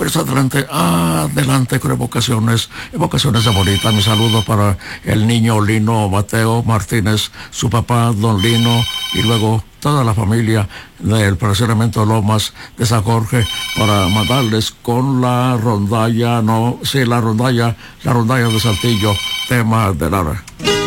Pero adelante, adelante con evocaciones de bonita. Mi saludo para el niño Lino Mateo Martínez, su papá Don Lino, y luego toda la familia del fraccionamiento Lomas de San Jorge, para mandarles con la rondalla de Saltillo, tema de Lara.